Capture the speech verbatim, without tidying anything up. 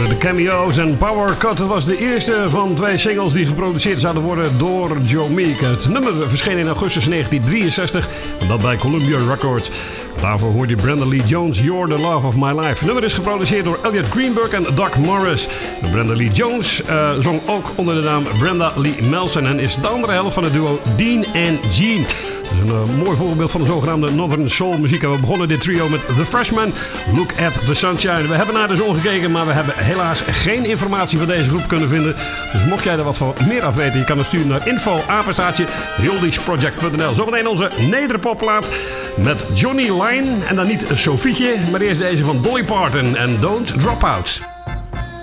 De Cameo's en Power Cut was de eerste van twee singles die geproduceerd zouden worden door Joe Meek. Het nummer verscheen in augustus negentien drieënzestig en dat bij Columbia Records. Daarvoor hoorde je Brenda Lee Jones, You're the Love of My Life. Het nummer is geproduceerd door Elliot Greenberg en Doug Morris. Brenda Lee Jones uh, zong ook onder de naam Brenda Lee Melson en is de andere helft van het duo Dean en Gene. Dat is een uh, mooi voorbeeld van de zogenaamde Northern Soul muziek. En we begonnen dit trio met The Freshman, Look at the Sunshine. We hebben naar de zon gekeken, maar we hebben helaas geen informatie van deze groep kunnen vinden. Dus mocht jij er wat van meer af weten, je kan het sturen naar info apenstaartje hildischproject punt n l. Zometeen onze nederpopplaat met Johnny Lyon. En dan niet Sofietje, maar eerst deze van Dolly Parton en Don't Drop Out.